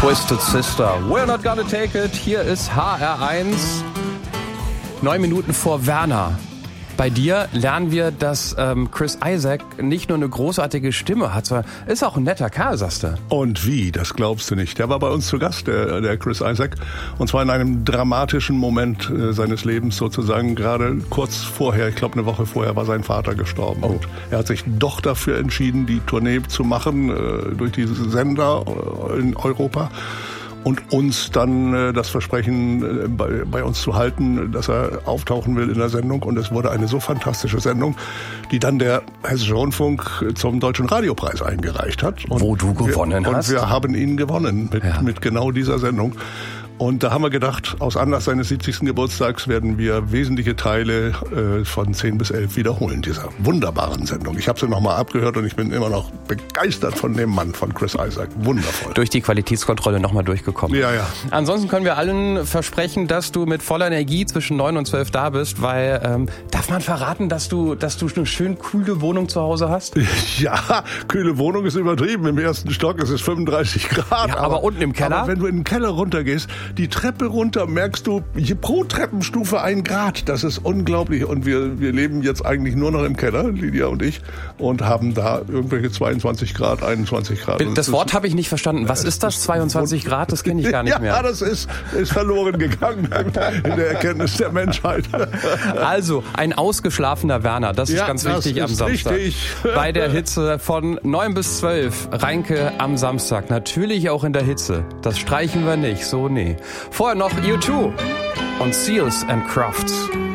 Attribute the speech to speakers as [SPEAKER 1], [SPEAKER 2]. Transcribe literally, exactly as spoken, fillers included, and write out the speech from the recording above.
[SPEAKER 1] Twisted Sister, We're Not Gonna Take It. Hier ist H R eins. Neun Minuten vor Werner. Bei dir lernen wir, dass ähm, Chris Isaak nicht nur eine großartige Stimme hat, sondern ist auch ein netter Kerl, sagst du.
[SPEAKER 2] Und wie, das glaubst du nicht. Der war bei uns zu Gast, der, der Chris Isaak. Und zwar in einem dramatischen Moment äh, seines Lebens sozusagen. Gerade kurz vorher, ich glaube eine Woche vorher, war sein Vater gestorben. Oh. Und er hat sich doch dafür entschieden, die Tournee zu machen äh, durch diese Sender äh, in Europa. Und uns dann äh, das Versprechen äh, bei, bei uns zu halten, dass er auftauchen will in der Sendung. Und es wurde eine so fantastische Sendung, die dann der Hessische Rundfunk zum Deutschen Radiopreis eingereicht hat. Und
[SPEAKER 1] Wo du gewonnen
[SPEAKER 2] wir,
[SPEAKER 1] hast.
[SPEAKER 2] Und wir haben ihn gewonnen mit,
[SPEAKER 1] ja.
[SPEAKER 2] mit genau dieser Sendung. Und da haben wir gedacht, aus Anlass seines siebzigsten Geburtstags werden wir wesentliche Teile äh, von zehn bis elf wiederholen, dieser wunderbaren Sendung. Ich habe sie nochmal abgehört und ich bin immer noch begeistert von dem Mann, von Chris Isaak. Wundervoll.
[SPEAKER 1] Durch die Qualitätskontrolle nochmal durchgekommen.
[SPEAKER 2] Ja, ja.
[SPEAKER 1] Ansonsten können wir allen versprechen, dass du mit voller Energie zwischen neun und zwölf da bist, weil, ähm, darf man verraten, dass du, dass du eine schön kühle Wohnung zu Hause hast?
[SPEAKER 2] Ja, kühle Wohnung ist übertrieben. Im ersten Stock ist es fünfunddreißig Grad.
[SPEAKER 1] Ja, aber, aber unten im Keller?
[SPEAKER 2] Aber wenn du in den Keller runtergehst, die Treppe runter, merkst du je pro Treppenstufe ein Grad. Das ist unglaublich. Und wir, wir leben jetzt eigentlich nur noch im Keller, Lydia und ich, und haben da irgendwelche zweiundzwanzig Grad, einundzwanzig Grad.
[SPEAKER 1] Das, das Wort habe ich nicht verstanden. Was ist das, zweiundzwanzig Grad? Das kenne ich gar nicht mehr.
[SPEAKER 2] Ja, das ist, ist verloren gegangen in der Erkenntnis der Menschheit.
[SPEAKER 1] Also, ein ausgeschlafener Werner, das ist
[SPEAKER 2] ja,
[SPEAKER 1] ganz
[SPEAKER 2] das
[SPEAKER 1] wichtig
[SPEAKER 2] ist
[SPEAKER 1] am Samstag.
[SPEAKER 2] Richtig.
[SPEAKER 1] Bei der Hitze von neun bis zwölf. Reinke am Samstag. Natürlich auch in der Hitze. Das streichen wir nicht, so nee. Vorher noch U zwei und Seals and Crofts.